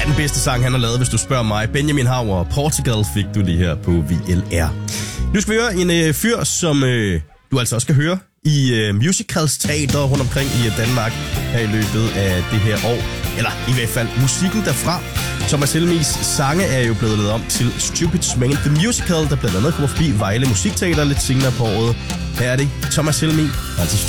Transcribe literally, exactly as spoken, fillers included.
den bedste sang, han har lavet, hvis du spørger mig. Benjamin Haver og Portugal fik du lige her på V L R. Nu skal vi høre en øh, fyr, som øh, du altså også skal høre i øh, musicals teater rundt omkring i øh, Danmark her i løbet af det her år. Eller i hvert fald musikken derfra. Thomas Helmigs sange er jo blevet lavet om til Stupid Man the Musical, der blandt andet kommer forbi Vejle Musikteater lidt senere på året. Her er det Thomas Helmig, altså